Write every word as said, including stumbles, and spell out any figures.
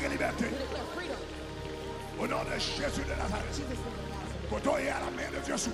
liberté. Au nom de Jésus de Nazareth. Côtoyez à la main de Dieu sous.